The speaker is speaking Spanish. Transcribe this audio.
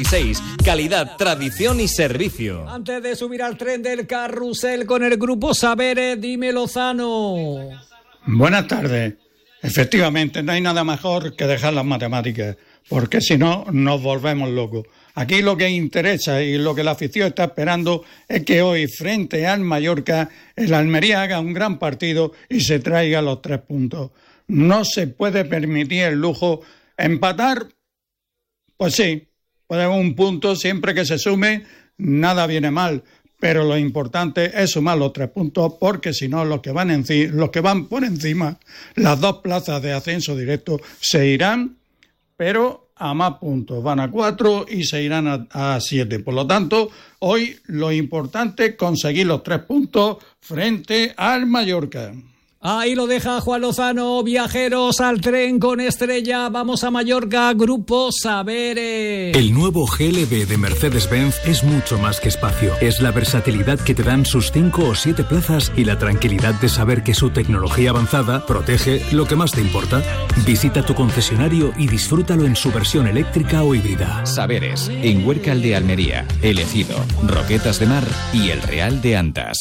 Calidad, tradición y servicio. Antes de subir al tren del carrusel con el grupo Saberes, dime Lozano. Buenas tardes. Efectivamente, no hay nada mejor que dejar las matemáticas, porque si no nos volvemos locos. Aquí lo que interesa y lo que la afición está esperando es que hoy, frente al Mallorca, el Almería haga un gran partido y se traiga los 3 puntos. No se puede permitir el lujo. Empatar, pues sí, podemos un punto, siempre que se sume, nada viene mal. Pero lo importante es sumar los 3 puntos, porque si no, los que van por encima, las 2 plazas de ascenso directo, se irán, pero a más puntos. Van a 4 y se irán a 7. Por lo tanto, hoy lo importante es conseguir los 3 puntos frente al Mallorca. Ahí lo deja Juan Lozano. Viajeros al tren con Estrella. Vamos a Mallorca, Grupo Saberes. El nuevo GLB de Mercedes-Benz es mucho más que espacio. Es la versatilidad que te dan sus 5 o 7 plazas y la tranquilidad de saber que su tecnología avanzada protege lo que más te importa. Visita tu concesionario y disfrútalo en su versión eléctrica o híbrida. Saberes, en Huércal de Almería, El Ejido, Roquetas de Mar y El Real de Antas.